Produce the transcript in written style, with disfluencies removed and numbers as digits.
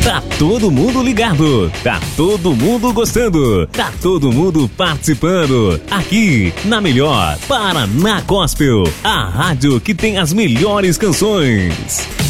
Tá todo mundo ligado, tá todo mundo gostando, tá todo mundo participando. Aqui, na melhor Paraná Gospel, a rádio que tem as melhores canções.